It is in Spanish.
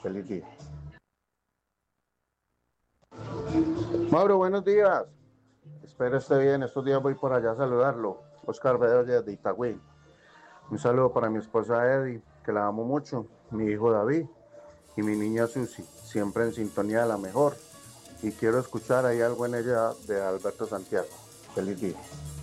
Feliz día. Mauro, buenos días. Espero esté bien. Estos días voy por allá a saludarlo. Oscar Bedoya de Itagüí. Un saludo para mi esposa Eddie, que la amo mucho, mi hijo David y mi niña Susi, siempre en sintonía de la mejor. Y quiero escuchar ahí algo en ella de Alberto Santiago. Feliz día.